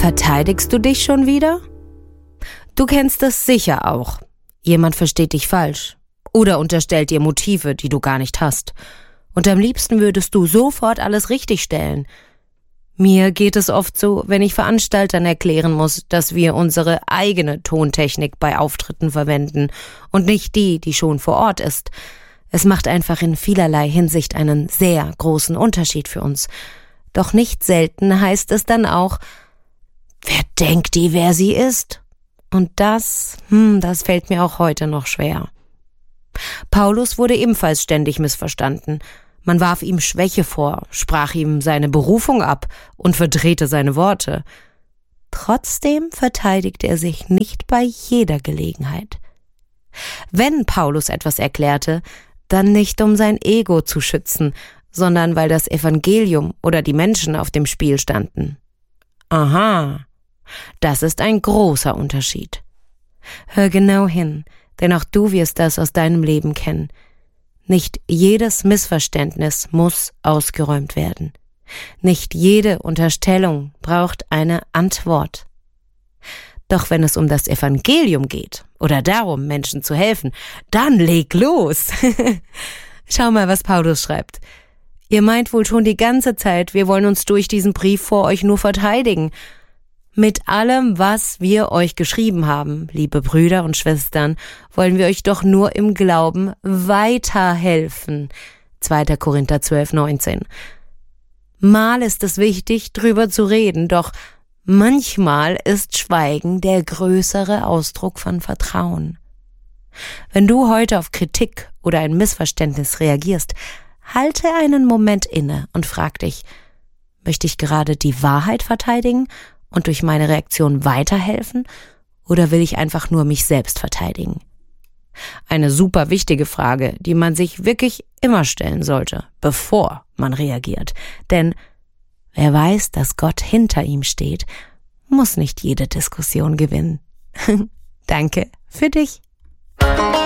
Verteidigst du dich schon wieder? Du kennst es sicher auch. Jemand versteht dich falsch oder unterstellt dir Motive, die du gar nicht hast. Und am liebsten würdest du sofort alles richtigstellen. Mir geht es oft so, wenn ich Veranstaltern erklären muss, dass wir unsere eigene Tontechnik bei Auftritten verwenden und nicht die schon vor Ort ist. Es macht einfach in vielerlei Hinsicht einen sehr großen Unterschied für uns. Doch nicht selten heißt es dann auch, wer denkt die, wer sie ist? Und das fällt mir auch heute noch schwer. Paulus wurde ebenfalls ständig missverstanden. Man warf ihm Schwäche vor, sprach ihm seine Berufung ab und verdrehte seine Worte. Trotzdem verteidigte er sich nicht bei jeder Gelegenheit. Wenn Paulus etwas erklärte, dann nicht um sein Ego zu schützen, sondern weil das Evangelium oder die Menschen auf dem Spiel standen. Aha, das ist ein großer Unterschied. Hör genau hin, denn auch du wirst das aus deinem Leben kennen. Nicht jedes Missverständnis muss ausgeräumt werden. Nicht jede Unterstellung braucht eine Antwort. Doch wenn es um das Evangelium geht oder darum, Menschen zu helfen, dann leg los. Schau mal, was Paulus schreibt. Ihr meint wohl schon die ganze Zeit, wir wollen uns durch diesen Brief vor euch nur verteidigen. Mit allem, was wir euch geschrieben haben, liebe Brüder und Schwestern, wollen wir euch doch nur im Glauben weiterhelfen. 2. Korinther 12,19. Mal ist es wichtig, drüber zu reden, doch manchmal ist Schweigen der größere Ausdruck von Vertrauen. Wenn du heute auf Kritik oder ein Missverständnis reagierst, halte einen Moment inne und frag dich, möchte ich gerade die Wahrheit verteidigen und durch meine Reaktion weiterhelfen oder will ich einfach nur mich selbst verteidigen? Eine super wichtige Frage, die man sich wirklich immer stellen sollte, bevor man reagiert. Denn wer weiß, dass Gott hinter ihm steht, muss nicht jede Diskussion gewinnen. Danke für dich.